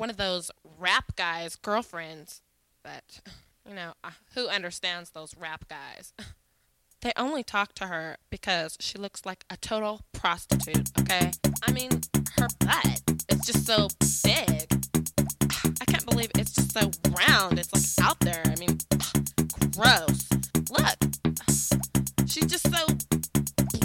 one of those rap guys' girlfriends. But, who understands those rap guys? They only talk to her because she looks like a total prostitute, okay? I mean, her butt is just so